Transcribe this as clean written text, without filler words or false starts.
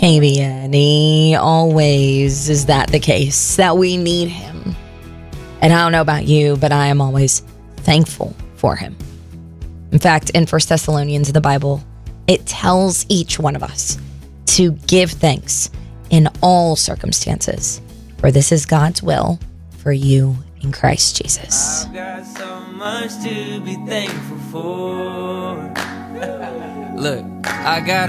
KBN, always is that the case, that we need him. And I don't know about you, but I am always thankful for him. In fact, in 1 Thessalonians, the Bible, it tells each one of us to give thanks in all circumstances, for this is God's will for you in Christ Jesus. I've got so much to be thankful for. Look, I got